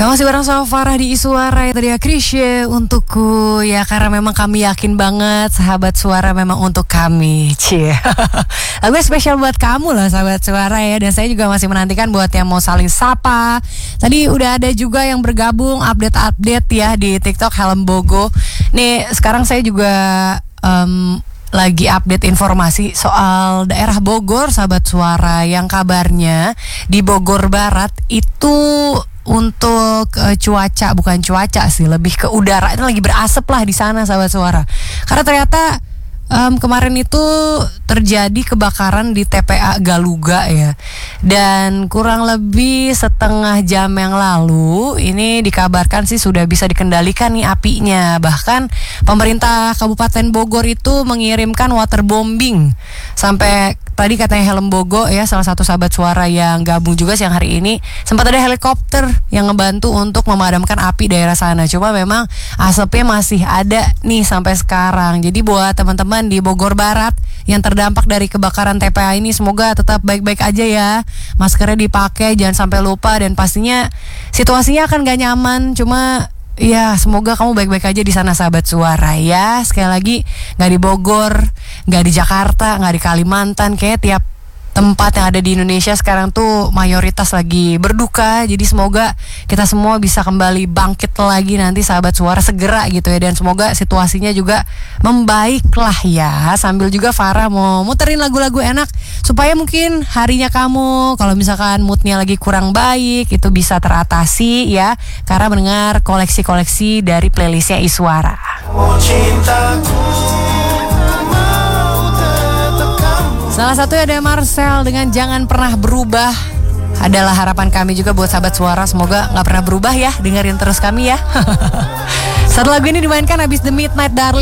Masih bareng sama Farah di Iswara. Itu dia Krisye untukku. Ya karena memang kami yakin banget sahabat suara memang untuk kami. Cie. Lagu spesial buat kamu lah sahabat suara ya. Dan saya juga masih menantikan buat yang mau saling sapa. Tadi udah ada juga yang bergabung update-update ya di TikTok Helm Bogo. Nih sekarang saya juga lagi update informasi soal daerah Bogor sahabat suara, yang kabarnya di Bogor Barat itu untuk cuaca, bukan cuaca sih, lebih ke udara, itu lagi berasap lah di sana sahabat suara. Karena ternyata kemarin itu terjadi kebakaran di TPA Galuga ya. Dan kurang lebih setengah jam yang lalu ini dikabarkan sih sudah bisa dikendalikan nih apinya. Bahkan pemerintah Kabupaten Bogor itu mengirimkan waterbombing. Sampai tadi katanya Helm Bogo ya, salah satu sahabat suara yang gabung juga siang hari ini, sempat ada helikopter yang ngebantu untuk memadamkan api daerah sana. Cuma memang asapnya masih ada nih sampai sekarang. Jadi buat teman-teman di Bogor Barat yang terdampak dari kebakaran TPA ini, semoga tetap baik-baik aja ya. Maskernya dipakai, jangan sampai lupa. Dan pastinya situasinya akan gak nyaman. Cuma ya semoga kamu baik-baik aja di sana sahabat suara ya. Sekali lagi, gak di Bogor, gak di Jakarta, gak di Kalimantan, kayak tiap tempat yang ada di Indonesia sekarang tuh mayoritas lagi berduka. Jadi semoga kita semua bisa kembali bangkit lagi nanti sahabat suara segera gitu ya. Dan semoga situasinya juga membaik lah ya. Sambil juga Farah mau muterin lagu-lagu enak supaya mungkin harinya kamu kalau misalkan moodnya lagi kurang baik itu bisa teratasi ya, karena mendengar koleksi-koleksi dari playlistnya Iswara. Salah satunya ada Marcel dengan Jangan Pernah Berubah. Adalah harapan kami juga buat sahabat suara, semoga gak pernah berubah ya, dengerin terus kami ya. Satu lagu ini dimainkan habis The Midnight Darling.